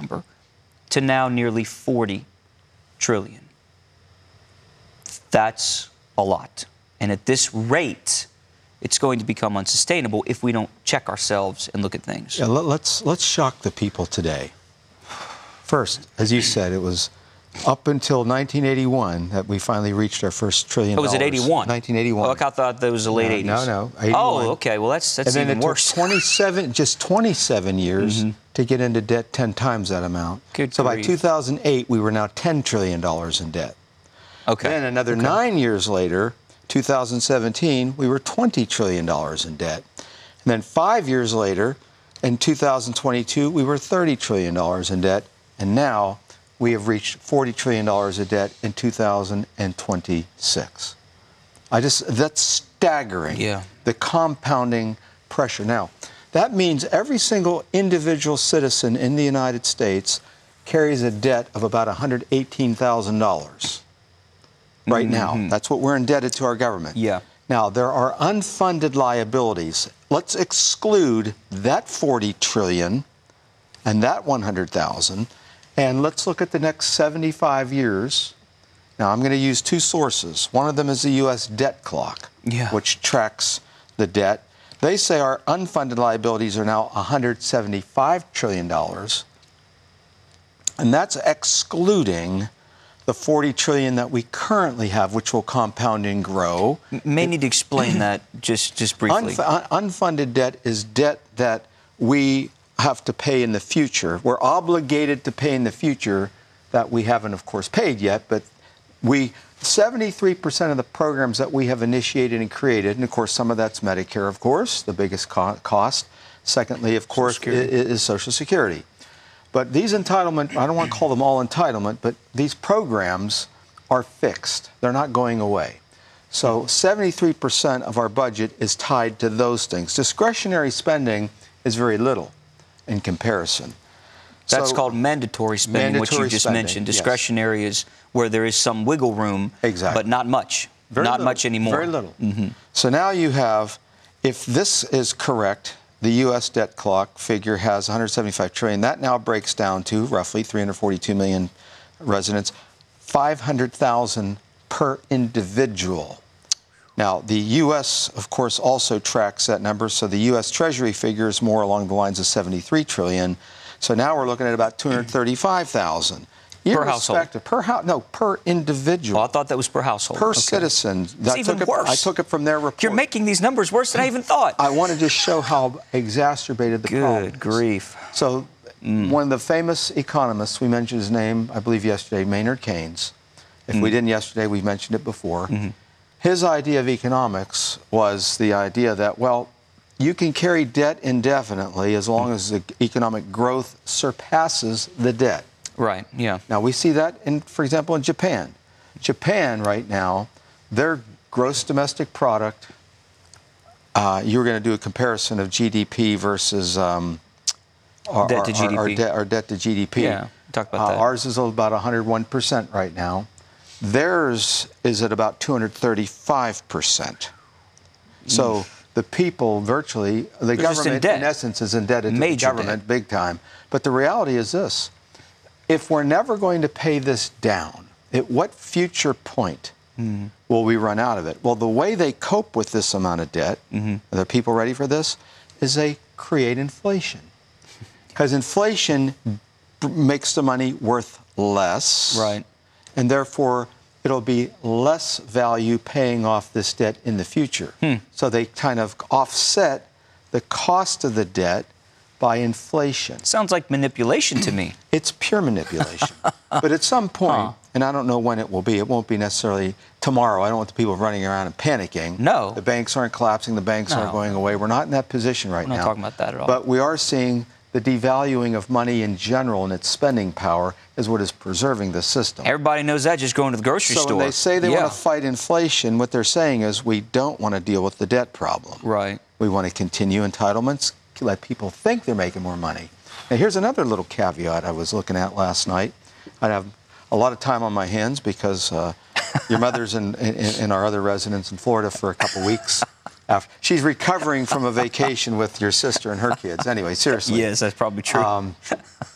number, to now nearly 40 trillion. That's a lot. And at this rate, it's going to become unsustainable if we don't check ourselves and look at things. Yeah, let's shock the people today. First, as you said, it was up until 1981 that we finally reached our first $1 trillion. Oh, was it 81? 1981. Oh, I thought that was the late 80s. No, 81. Oh, okay. Well, that's and then even it worse. took 27 years to get into debt 10 times that amount. Good so by grief. 2008, we were now $10 trillion in debt. Okay. Then another 9 years later, 2017, we were $20 trillion in debt. And then 5 years later, in 2022, we were $30 trillion in debt. And now we have reached $40 trillion of debt in 2026. That's staggering. Yeah. The compounding pressure. Now, that means every single individual citizen in the United States carries a debt of about $118,000 right now. That's what we're indebted to our government. Yeah. Now, there are unfunded liabilities. Let's exclude that 40 trillion and that 100,000, and let's look at the next 75 years. Now, I'm going to use two sources. One of them is the U.S. debt clock, which tracks the debt. They say our unfunded liabilities are now $175 trillion, and that's excluding the 40 trillion that we currently have, which will compound and grow. May need to explain that just briefly. Unfunded debt is debt that we have to pay in the future. We're obligated to pay in the future that we haven't, of course, paid yet, but 73% of the programs that we have initiated and created, and of course some of that's Medicare, of course, the biggest cost. Secondly, of course, is Social Security. But these entitlement, I don't want to call them all entitlement, but these programs are fixed. They're not going away. So 73% of our budget is tied to those things. Discretionary spending is very little in comparison. That's called mandatory spending, which you just mentioned. Discretionary is where there is some wiggle room, but not much. Not much anymore. Very little. So now you have, if this is correct, the U.S. debt clock figure has 175 trillion. That now breaks down to roughly 342 million residents, 500,000 per individual. Now, the U.S., of course, also tracks that number. So the U.S. Treasury figure is more along the lines of 73 trillion. So now we're looking at about 235,000. Per household? Per individual. Oh, I thought that was per household. Per citizen. It's even worse. I took it from their report. You're making these numbers worse than I even thought. I wanted to show how exacerbated the problem is. Good grief. So one of the famous economists, we mentioned his name, I believe yesterday, Maynard Keynes. If we didn't yesterday, we mentioned it before. His idea of economics was the idea that, well, you can carry debt indefinitely as long as the economic growth surpasses the debt. Right, yeah. Now, we see that, for example, in Japan. Japan right now, their gross domestic product, you're going to do a comparison of GDP versus debt to GDP. Our debt to GDP. Yeah, talk about that. Ours is about 101% right now. Theirs is at about 235%. So the people virtually, the government in essence is indebted to the government big time. But the reality is this. If we're never going to pay this down, at what future point will we run out of it? Well, the way they cope with this amount of debt, are the people ready for this, is they create inflation. Because inflation makes the money worth less. Right. And therefore, it'll be less value paying off this debt in the future. So they kind of offset the cost of the debt by inflation. Sounds like manipulation to me. It's pure manipulation. But at some point, and I don't know when it will be, it won't be necessarily tomorrow. I don't want the people running around and panicking. No. The banks aren't collapsing. The banks aren't going away. We're not in that position right now. We're not talking about that at all. But we are seeing the devaluing of money in general and its spending power is what is preserving the system. Everybody knows that just going to the grocery store. So when they say they want to fight inflation, what they're saying is we don't want to deal with the debt problem. Right. We want to continue entitlements, let people think they're making more money. Now, here's another little caveat I was looking at last night. I have a lot of time on my hands because your mother's in our other residence in Florida for a couple weeks. She's recovering from a vacation with your sister and her kids. Anyway, seriously. Yes, that's probably true.